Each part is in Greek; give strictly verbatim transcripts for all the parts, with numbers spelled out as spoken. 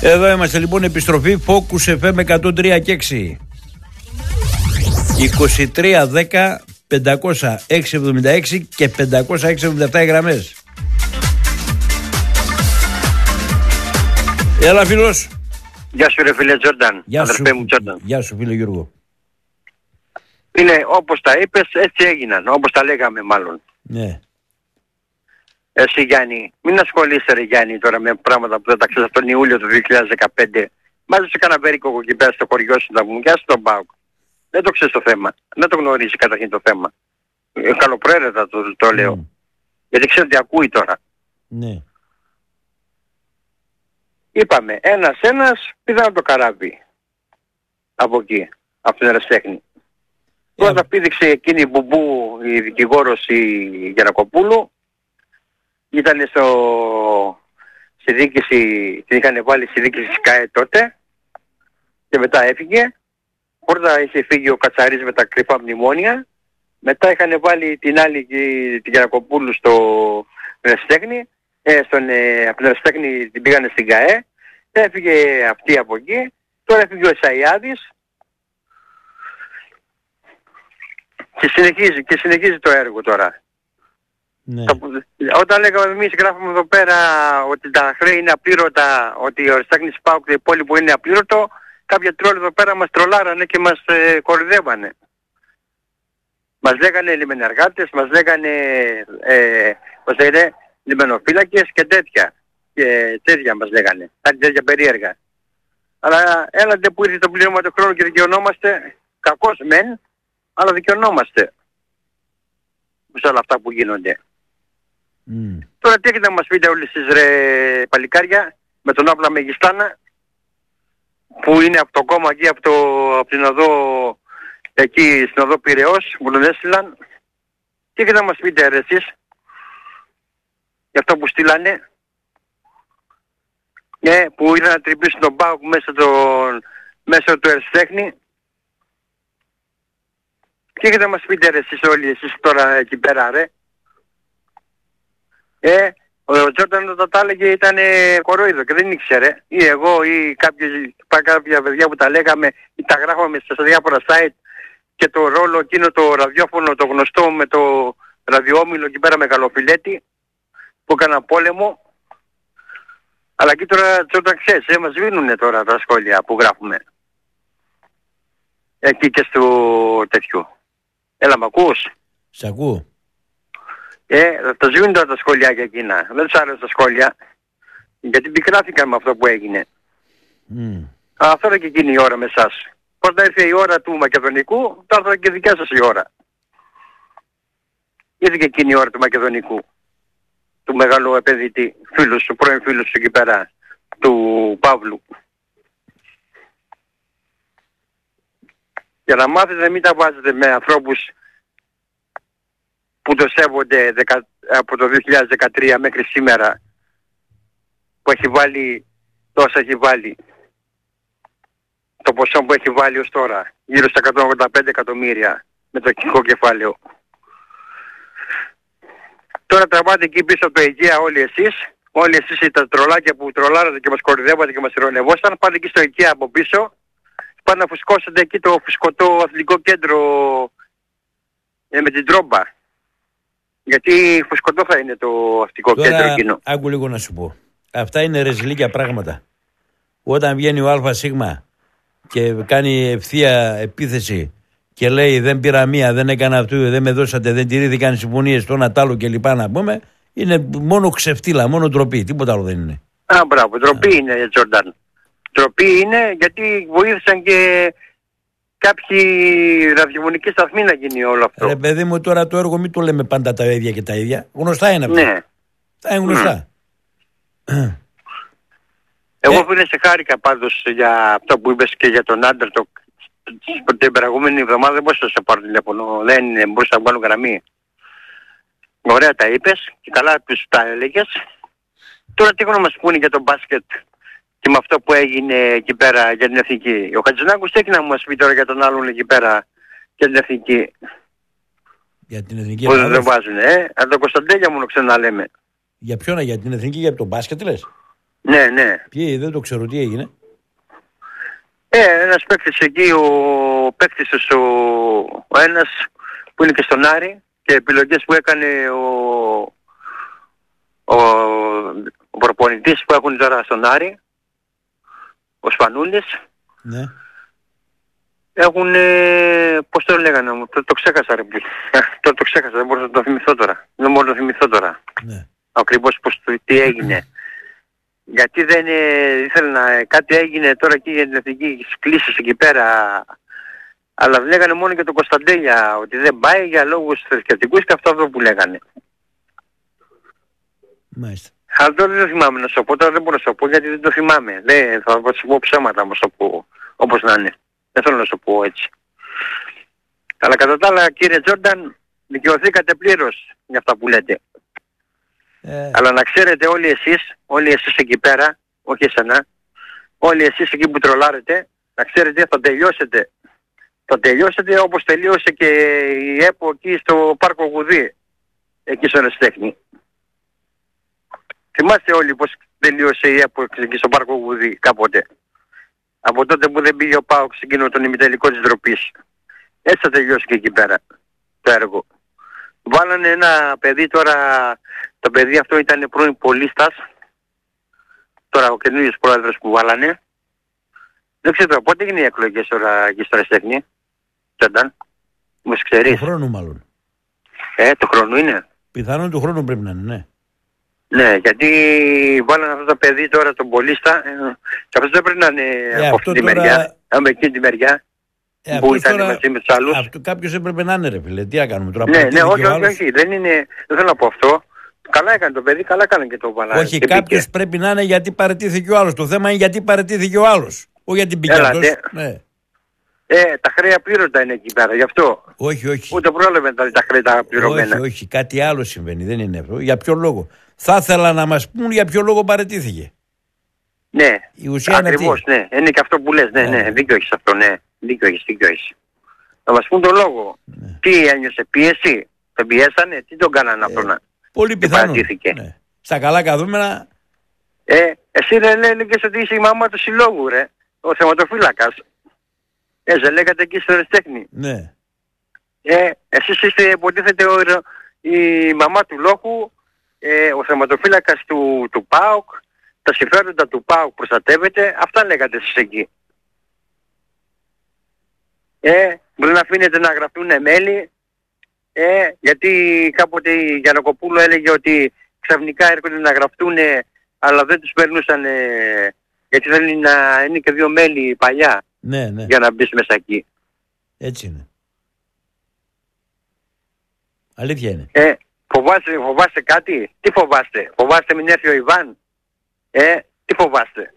Εδώ είμαστε λοιπόν, επιστροφή Focus εφ εμ εκατόν τρία και έξι. είκοσι τρία δέκα πεντακόσια έξι εβδομήντα έξι και πεντακόσια έξι εβδομήντα επτά οι γραμμές. Έλα φίλος. Γεια σου ρε φίλε Τζόρνταν. Γεια αδερφέ σου, μου Τζόρνταν. Γεια σου φίλε Γιώργο. Είναι όπως τα είπες, έτσι έγιναν, όπως τα λέγαμε μάλλον. Ναι. Εσύ Γιάννη, μην ασχολείσαι ρε Γιάννη τώρα με πράγματα που δεν τα ξέρεις από τον Ιούλιο του δύο χιλιάδες δεκαπέντε. Μάζεψε κανένα βέρικο εκεί πέρα στο χωριό σου να μου γιάσει τον ΠΑΟΚ. Δεν το ξέρεις το θέμα. Δεν το γνωρίζει καταρχήν το θέμα. Ε, καλοπροαίρετα το, το λέω. Mm. Γιατί ξέρω ότι ακούει τώρα. Ναι. Είπαμε, ένας-ένας πήδανε το καράβι. Από εκεί, από την Ερασιτέχνη. Πρώτα yeah. πήδηξε εκείνη η Μπουμπού, η δικηγόρος η Γιαννακοπούλου. Ήταν στο... στη δίκηση, την είχαν βάλει στη δίκηση της ΚΑΕ τότε. Και μετά έφυγε. Πρώτα είχε φύγει ο Κατσαρής με τα κρυφά μνημόνια. Μετά είχαν βάλει την άλλη, την Γιαννακοπούλου στο Ερασιτέχνη. Ε, στον, ε, από την Ερασιτέχνη την πήγανε στην ΚΑΕ. Έφυγε αυτή από εκεί. Τώρα έφυγε ο Εσαϊάδης. Και συνεχίζει, και συνεχίζει το έργο τώρα. Ναι. Το, όταν λέγαμε εμείς, γράφουμε εδώ πέρα ότι τα χρέη είναι απλήρωτα, ότι ο Ερασιτέχνης ΠΑΟΚ και το υπόλοιπο είναι απλήρωτο, κάποια τρόλοι εδώ πέρα μας τρολάρανε και μας ε, κορυδεύανε. Μας λέγανε λιμενεργάτες, μας λέγανε, ε, πώς λέγανε, λιμενοφύλακες και τέτοια. Και τέτοια μας λέγανε, κάτι τέτοια περίεργα. Αλλά έλατε που ήρθε το πλήρωμα του χρόνου και δικαιωνόμαστε, κακώς μεν, αλλά δικαιωνόμαστε σε όλα αυτά που γίνονται. Mm. Τώρα τι έχετε να μας πείτε όλοι εσείς ρε παλικάρια, με τον Άπλα Μεγιστάνα, που είναι από το κόμμα εκεί, από, το, από την οδό, εκεί στην οδό Πειραιώς, που τον έστειλαν. Τι έχετε να μας πείτε ρε εσείς, για αυτό που στείλανε, ναι, που ήρθαν να τρυπήσουν τον ΠΑΟΚ μέσα, τον, μέσα του Ερασιτέχνη. Τι έχετε να μας πείτε ρε εσείς όλοι εσείς τώρα εκεί πέρα ρε. Ε, ο Τζόρνταν όταν τα έλεγε ήταν κορόιδο και δεν ήξερε. Ή εγώ ή κάποιοι, κάποια παιδιά που τα λέγαμε ή τα γράφαμε στα διάφορα site και το ρόλο εκείνο το ραδιόφωνο το γνωστό με το ραδιόμιλο εκεί πέρα μεγαλοφιλέτη που έκανα πόλεμο. Αλλά εκεί τώρα Τζόρνταν ξέρεις, ε, μας βίνουνε τώρα τα σχόλια που γράφουμε. Εκεί και στο τέτοιο. Έλα μ' ακούς? Σ' ακούω. Ε, τα σβήνουν τώρα τα σχόλια για εκείνα. Δεν τους άρεσαν τα σχόλια. Γιατί πικράθηκαν με αυτό που έγινε. Mm. Αλλά αυτό και εκείνη η ώρα με εσάς. Πρώτα ήρθε η ώρα του Μακεδονικού, τώρα θα και δικιά σας η ώρα. Ήρθε και εκείνη η ώρα του Μακεδονικού. Του μεγάλου επενδυτή, φίλους του, πρώην φίλους του εκεί πέρα, του Παύλου. Για να μάθετε να μην τα βάζετε με ανθρώπους που το σέβονται δεκα, από το δύο χιλιάδες δεκατρία μέχρι σήμερα, που έχει βάλει τόσα έχει βάλει, το ποσό που έχει βάλει ως τώρα, γύρω στα εκατόν ογδόντα πέντε εκατομμύρια με το κοινικό κεφάλαιο. Τώρα τραβάτε εκεί πίσω από το Αιγαία όλοι εσείς, όλοι εσείς τα τρολάκια που τρολάρατε και μας κορυδεύατε και μας ειρωνευόσαν, πάτε εκεί στο Αιγαία από πίσω, πάνε να φουσκώσετε εκεί το φουσκωτό αθλητικό κέντρο ε, με την Τρόμπα. Γιατί φουσκωτό θα είναι το αθλητικό τώρα, κέντρο εκείνο. Άκου λίγο να σου πω. Αυτά είναι ρεζιλίκια πράγματα. Όταν βγαίνει ο ΑΣ και κάνει ευθεία επίθεση και λέει δεν πήρα μία, δεν έκανα αυτού, δεν με δώσατε, δεν τηρήθηκαν συμφωνίες, το ένα τ' άλλο κλπ. Να πούμε, είναι μόνο ξεφτύλα, μόνο ντροπή. Τίποτα άλλο δεν είναι. Α, μπράβο, ντροπή είναι, Τζόρνταν. Ντροπή είναι γιατί βοήθησαν και κάποιοι ραδιοφωνικοί σταθμοί να γίνει όλο αυτό. Ρε παιδί μου, τώρα το έργο μην το λέμε πάντα τα ίδια και τα ίδια. Γνωστά είναι αυτά. Ναι. Τα είναι γνωστά. Mm. Εγώ ε? που είναι σε χάρηκα πάντως για αυτό που είπες και για τον άντρα το... την προηγούμενη εβδομάδα δεν μπορούσα να σε πάρω τηλέφωνο. Δεν μπορούσα να βγάλω γραμμή. Ωραία τα είπες και καλά τους τα έλεγες. Τώρα τι έχω να μας πούνε για το μπάσκετ και με αυτό που έγινε εκεί πέρα για την εθνική. Ο Χατζηνάκος τι έχει να μας πει τώρα για τον άλλον εκεί πέρα για την εθνική. Για την εθνική. Που δεν βάζουν, ε. Από τον Κωνσταντέλια μόνο ξαναλέμε. Για ποιον, για την εθνική, για το μπάσκετ λες. Ναι, ναι. Ποιοι, δεν το ξέρω τι έγινε. Ε, ένας παίκτης εκεί, ο παίκτης ο, ο ένας που είναι και στον Άρη και επιλογές που έκανε ο, ο, ο προπονητής που έχουν τώρα στον Άρη, ο Σπανούλης. Ναι. Έχουν, ε, πώς το λέγανε μου, το, το ξέχασα ρε πλή. το, το ξέχασα, δεν μπορώ να το θυμηθώ τώρα. Δεν μπορώ να το θυμηθώ τώρα. Ναι. Ακριβώς πώς το, τι έγινε. Γιατί δεν ε, ήθελα να, κάτι έγινε τώρα εκεί για την εθνική κλίση εκεί πέρα. Αλλά λέγανε μόνο για τον Κωνσταντέλια ότι δεν πάει για λόγους θρησκευτικούς και αυτό αυτό που λέγανε. Μάλιστα. Αλλά τώρα δεν θυμάμαι να σου πω, τώρα δεν μπορώ να σου πω γιατί δεν το θυμάμαι. Δεν θα σου πω ψέματα όμως το πω, όπως να είναι. Δεν θέλω να σου πω έτσι. Αλλά κατά τα άλλα κύριε Τζόρνταν, δικαιωθήκατε πλήρως για αυτά που λέτε. Ε... Αλλά να ξέρετε όλοι εσείς, όλοι εσείς εκεί πέρα, όχι εσένα, όλοι εσείς εκεί που τρολάρετε, να ξέρετε θα τελειώσετε. Θα τελειώσετε όπως τελείωσε και η ΕΠΟ εκεί στο Πάρκο Γουδί, εκεί στο Ερασιτέχνη. Θυμάστε όλοι πως τελείωσε η ΕΠΟ εκεί στο Πάρκο Γουδί κάποτε. Από τότε που δεν πήγε ο ΠΑΟΚ σε εκείνο τον ημιτελικό της ντροπής. Έτσι θα τελειώσει και εκεί πέρα το έργο. Βάλανε ένα παιδί τώρα, το παιδί αυτό ήταν πρώην πολίστας, τώρα ο καινούργιος πρόεδρος που βάλανε. Δεν ξέρω πότε έγινε οι εκλογές τώρα εκεί στο Ερασιτέχνη. Τζόρνταν, μου ξέρεις. Του χρόνου μάλλον. Ε, του χρόνου είναι. Πιθανόν του χρόνου πρέπει να είναι, ναι. Ναι, γιατί βάλανε αυτό το παιδί τώρα τον πολίστα ε, και αυτός δεν πρέπει να είναι ε, από αυτή τη τώρα... μεριά, από εκείνη τη μεριά. Ε, που ήταν τώρα... μαζί με τους άλλους. Αυτό κάποιος έπρεπε να είναι ρε φίλε, τι να κάνουμε τώρα. Ναι, ναι, όχι, όχι, όχι, δεν είναι, δεν θέλω να πω αυτό. Καλά έκανε το παιδί, καλά έκανε και το βάλανε. Όχι, κάποιος πρέπει να είναι γιατί παραιτήθηκε ο άλλος. Το θέμα είναι γιατί παραιτήθηκε ο άλλος. Όχι γιατί μπήκε αυτός. Ναι. Ε, τα χρέη απλήρωτα είναι εκεί πέρα, γι' αυτό. Όχι, όχι. Ούτε πρόλαβε τα, τα χρέη τα πληρωμένα. Όχι, όχι, κάτι άλλο συμβαίνει, δεν είναι αυτό. Για ποιο λόγο. Θα ήθελα να μας πούν για ποιο λόγο παραιτήθηκε. Ναι, η ουσία ακριβώς, είναι ναι. Είναι και αυτό που λες, ναι, ναι, ναι. Δίκιο έχεις αυτό, ναι. Δίκιο έχεις, δίκιο έχεις. Να μας πούν τον λόγο. Ναι. Τι ένιωσε, πίεση, τον πιέσανε, τι τον κάνανε αυτό να. Πολύ πιθανό. Ναι. Στα καλά καθούμενα. Ε, εσύ δεν έλεγες ότι είσαι η μαμά του συλλόγου, ρε. Ο θεματοφύλακας. Ε, δεν λέγατε εκεί στο Ερασιτέχνη. Ναι. Ε, εσείς είστε υποτίθεται ο, η μαμά του λόγου, ε, ο θεματοφύλακας του, του ΠΑΟΚ, τα συμφέροντα του ΠΑΟΚ προστατεύετε, αυτά λέγατε εσείς εκεί. Ε, μπορεί να αφήνετε να γραφτούν μέλη, ε, γιατί κάποτε η Γιαννακοπούλου έλεγε ότι ξαφνικά έρχονται να γραφτούν, αλλά δεν τους περνούσαν, ε, γιατί θέλει να είναι και δύο μέλη παλιά. Ναι, ναι. Για να μπεις μέσα εκεί. Έτσι είναι. Αλήθεια είναι. Ε, φοβάστε, φοβάστε κάτι. Τι φοβάστε. Φοβάστε μην έρθει ο Ιβάν. Ε, τι φοβάστε.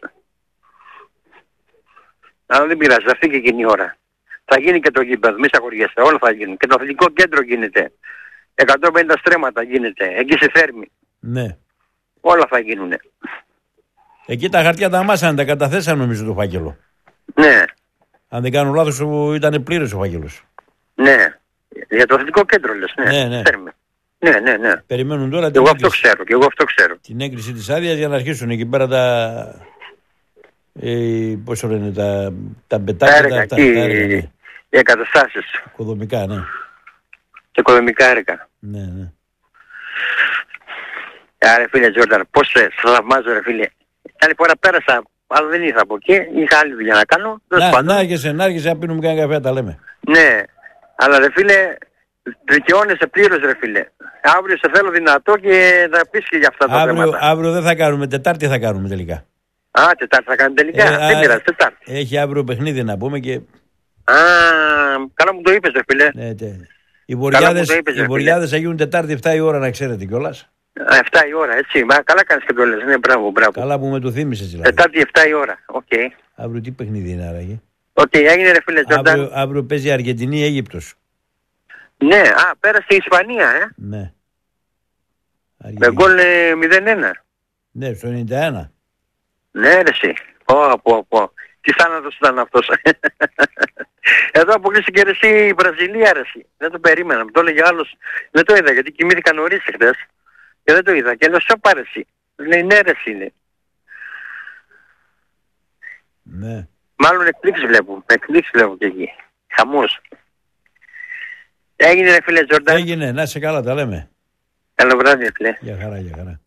Αλλά δεν πειράζει. Θα φύγει εκείνη η ώρα. Θα γίνει και το γήπεδο. Μη σταχωριέστε. Όλα θα γίνουν. Και το αθλητικό κέντρο γίνεται. εκατόν πενήντα στρέμματα γίνεται. Εκεί σε Θέρμη. Ναι. Όλα θα γίνουν. Εκεί τα χαρτιά τα μάσανε. Τα καταθέσαν νομίζω το φάκελο. Ναι. Αν δεν κάνω λάθος ήταν πλήρως ο φάκελος. Ναι. Για το αθλητικό κέντρο λες. Ναι. Ναι, ναι. Ναι, ναι, ναι. Περιμένουν τώρα την εγώ έγκριση. Αυτό ξέρω. Και εγώ αυτό ξέρω. Την έγκριση της άδειας για να αρχίσουν εκεί πέρα τα... Ε, πώς λένε, τα, τα μπετάκια, τα, έργα, τα, και τα έργα, ναι. Οι εγκαταστάσεις. Οικοδομικά, ναι. Και οικοδομικά έργα. Ναι, ναι. Άρα φίλε Τζόρνταν, πώς σε θαυμάζω ρε φίλε. Άλλη φορά πέρασα, αλλά δεν ήρθα από εκεί, είχα άλλη δουλειά να κάνω. Να, να έρχεσαι, να έρχεσαι να πίνουμε κανένα καφέ, τα λέμε. Ναι, αλλά ρε φίλε, δικαιώνεσαι πλήρως ρε φίλε. Αύριο σε θέλω δυνατό και θα πεις και για αυτά τα αύριο, θέματα. Αύριο δεν θα κάνουμε, Τετάρτη θα κάνουμε τελικά. Α, Τετάρτη θα κάνουμε τελικά, ε, δεν πειράζει, Τετάρτη. Έχει αύριο παιχνίδι να πούμε και... Α, καλά μου το είπες ρε φίλε. Ναι, τε. Οι Βορειάδες θα γίνουν Τετάρτη εφτά η ώρα να ξέρετε κιόλας. εφτά η ώρα, έτσι. Μα καλά κάνεις και το λες. Ναι, μπράβο, μπράβο. Καλά που με το θύμισες δηλαδή. Τετάρτη εφτά η ώρα. Οκ. Okay. Αύριο τι παιχνίδι είναι άραγε. Οκ, okay, έγινε ρε φίλε Τζόρνταν. Αύριο, αύριο παίζει Αργεντινή Αίγυπτος. Ναι, α, πέρασε η Ισπανία, ε. Ναι. Με γκολ ε, μηδέν ένα. Ναι, στο ενενήντα ένα. Ναι, ρε εσύ. Πω, πω, πω. Τι θάνατος ήταν αυτός. Εδώ αποκλείστηκε και εσύ η Βραζιλία, ρε εσύ. Δεν το περίμενα. Με το έλεγε άλλος. Δεν το είδα γιατί κοιμήθηκα νωρίς χθες. Και δεν το είδα. Και λέω, σε πάρε εσύ. Λέει, ναι ρε εσύ είναι. Ναι. Μάλλον εκπλήξεις βλέπω. Εκπλήξεις βλέπω και εκεί. Χαμός. Έγινε ρε φίλε Τζόρνταν. Έγινε. Να είσαι καλά, τα λέμε. Καλό βράδυ φίλε. Για χαρά, για χαρά.